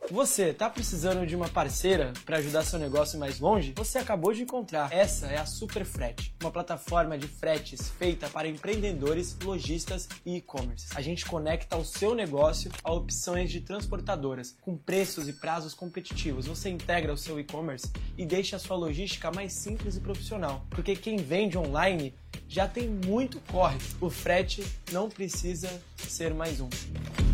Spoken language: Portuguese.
Você tá precisando de uma parceira para ajudar seu negócio mais longe? Você acabou de encontrar. Essa é a Superfrete, uma plataforma de fretes feita para empreendedores, lojistas e e-commerce. A gente conecta o seu negócio a opções de transportadoras com preços e prazos competitivos. Você integra o seu e-commerce e deixa a sua logística mais simples e profissional, porque quem vende online já tem muito corre. O frete não precisa ser mais um.